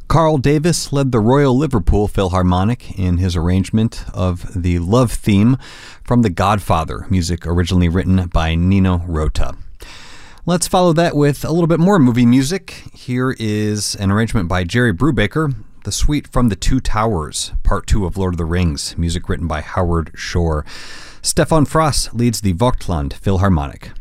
Carl Davis led the Royal Liverpool Philharmonic in his arrangement of the love theme from The Godfather, music originally written by Nino Rota. Let's follow that with a little bit more movie music. Here is an arrangement by Jerry Brubaker, the suite from The Two Towers, Part 2 of Lord of the Rings, music written by Howard Shore. Stefan Frass leads the Vogtland Philharmonic.